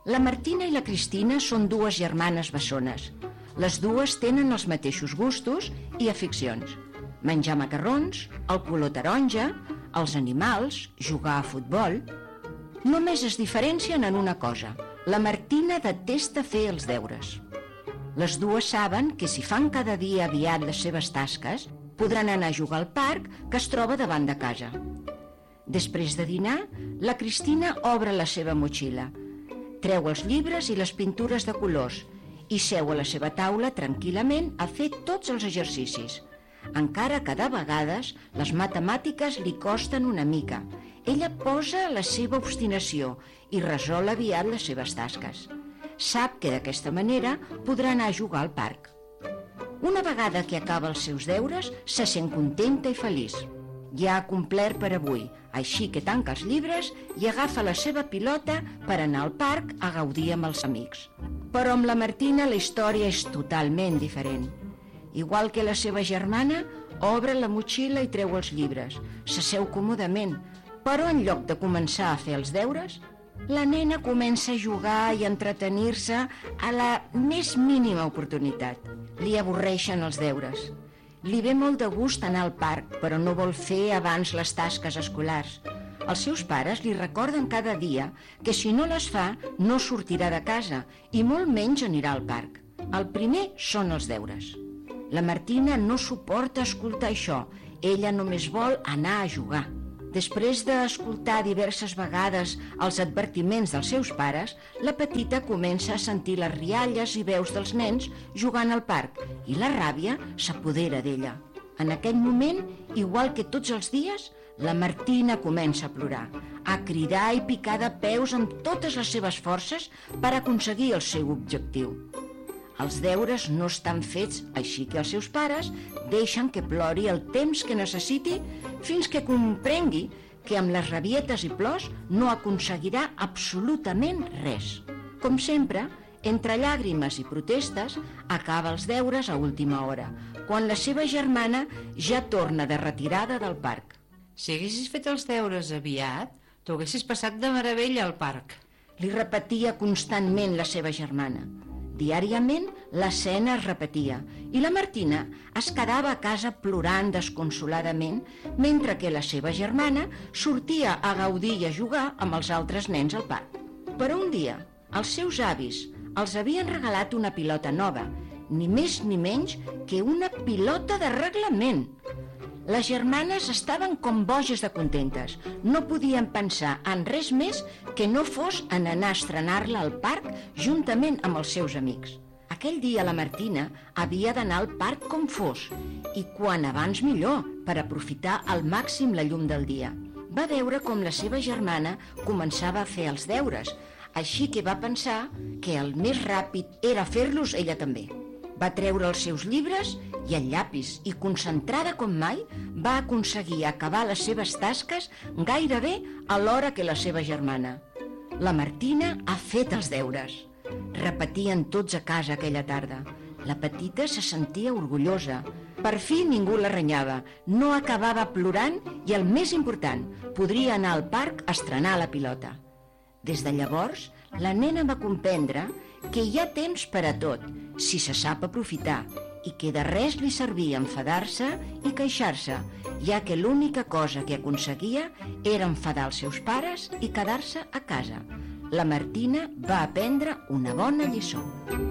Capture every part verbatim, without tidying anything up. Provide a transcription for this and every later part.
La Martina i la Cristina són dues germanes bessones. Les dues tenen els mateixos gustos i aficions. Menjar macarrons, el color taronja, els animals, jugar a futbol. Només es diferencien en una cosa. La Martina detesta fer els deures. Les dues saben que si fan cada dia aviat les seves tasques, podran anar a jugar al parc que es troba davant de casa. Després de dinar, la Cristina obre la seva motxilla, treu els llibres i les pintures de colors i seu a la seva taula tranquil·lament a fer tots els exercicis. Encara que de vegades les matemàtiques li costen una mica. Ella posa la seva obstinació i resol aviat les seves tasques. Sap que d'aquesta manera podrà anar a jugar al parc. Una vegada que acaba els seus deures, se sent contenta i feliç. Ja ha complert per avui, així que tanca els llibres i agafa la seva pilota per anar al parc a gaudir amb els amics. Però amb la Martina la història és totalment diferent. Igual que la seva germana, obre la motxilla i treu els llibres, s'asseu còmodament, però en lloc de començar a fer els deures, la nena comença a jugar i a entretenir-se a la més mínima oportunitat. Li avorreixen els deures. Li ve molt de gust anar al parc, però no vol fer abans les tasques escolars. Els seus pares li recorden cada dia que si no les fa no sortirà de casa i molt menys anirà al parc. El primer són els deures. La Martina no suporta escoltar això. Ella només vol anar a jugar. Després d'escoltar diverses vegades els advertiments dels seus pares, la petita comença a sentir les rialles i veus dels nens jugant al parc i la ràbia s'apodera d'ella. En aquell moment, igual que tots els dies, la Martina comença a plorar, a cridar i picar de peus amb totes les seves forces per aconseguir el seu objectiu. Els deures no estan fets, així que els seus pares deixen que plori el temps que necessiti fins que comprengui que amb les rabietes i plors no aconseguirà absolutament res. Com sempre, entre llàgrimes i protestes, acaba els deures a última hora, quan la seva germana ja torna de retirada del parc. Si haguessis fet els deures aviat, t'ho haguessis passat de meravella al parc. Li repetia constantment la seva germana. Diàriament l'escena es repetia i la Martina es quedava a casa plorant desconsoladament mentre que la seva germana sortia a gaudir i a jugar amb els altres nens al parc. Però un dia els seus avis els havien regalat una pilota nova, ni més ni menys que una pilota de reglament. Les germanes estaven com boges de contentes. No podien pensar en res més que no fos en anar a estrenar-la al parc juntament amb els seus amics. Aquell dia la Martina havia d'anar al parc com fos i quan abans millor per aprofitar al màxim la llum del dia. Va veure com la seva germana començava a fer els deures, així que va pensar que el més ràpid era fer-los ella també. Va treure els seus llibres i el llapis i, concentrada com mai, va aconseguir acabar les seves tasques gairebé a l'hora que la seva germana. La Martina ha fet els deures. Repetien tots a casa aquella tarda. La petita se sentia orgullosa. Per fi ningú la renyava, no acabava plorant i, el més important, podria anar al parc a estrenar la pilota. Des de llavors, la nena va comprendre que hi ha temps per a tot, si se sap aprofitar, i que de res li servia enfadar-se i queixar-se, ja que l'única cosa que aconseguia era enfadar els seus pares i quedar-se a casa. La Martina va aprendre una bona lliçó.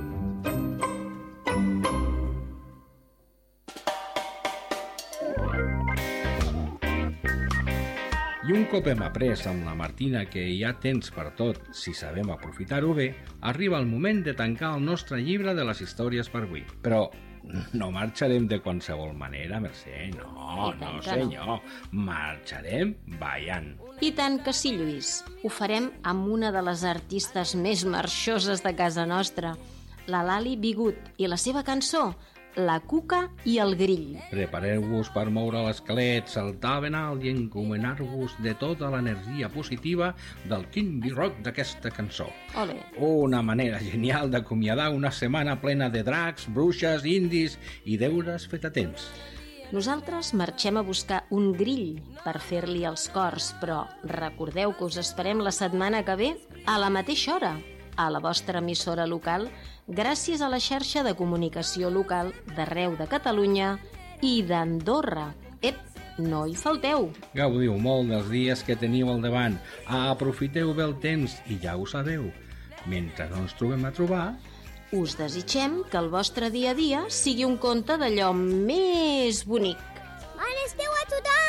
I un cop hem après amb la Martina que hi ha temps per tot si sabem aprofitar-ho bé, arriba el moment de tancar el nostre llibre de les històries per avui. Però no marxarem de qualsevol manera, Mercè, no, no senyor, marxarem ballant. I tant que sí, Lluís, ho farem amb una de les artistes més marxoses de casa nostra, la Lali Bigut, i la seva cançó, La cuca i el grill. Prepareu-vos per moure l'esquelet, saltar ben alt i encomanar-vos de tota l'energia positiva del Kindy Rock d'aquesta cançó. Olé. Una manera genial d'acomiadar una setmana plena de dracs, bruixes, indis i deures fet a temps. Nosaltres marxem a buscar un grill per fer-li els cors, però recordeu que us esperem la setmana que ve a la mateixa hora. a la vostra emissora local gràcies a la xarxa de comunicació local d'arreu de Catalunya i d'Andorra. Ep, no hi falteu! Gaudiu molt dels dies que teniu al davant. Aprofiteu bé el temps i ja ho sabeu. Mentre no ens trobem a trobar, us desitgem que el vostre dia a dia sigui un conte d'allò més bonic.